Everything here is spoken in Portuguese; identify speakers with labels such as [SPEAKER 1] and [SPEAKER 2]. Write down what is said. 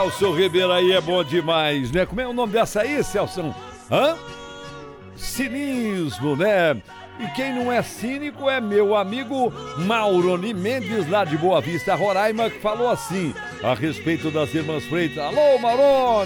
[SPEAKER 1] O seu Ribeiro aí é bom demais, né? Como é o nome dessa aí, Celso? Hã? Cinismo, né? E quem não é cínico é meu amigo Mauroni Mendes, lá de Boa Vista, Roraima, que falou assim, a respeito das irmãs Freitas. Alô, Mauroni!